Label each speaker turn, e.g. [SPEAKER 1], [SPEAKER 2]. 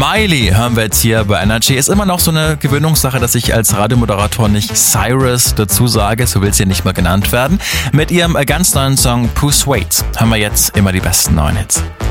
[SPEAKER 1] Miley hören wir jetzt hier bei Energy. Ist immer noch so eine Gewöhnungssache, dass ich als Radiomoderator nicht Cyrus dazu sage, so will es hier nicht mehr genannt werden. Mit ihrem ganz neuen Song Persuade hören wir jetzt immer die besten neuen Hits.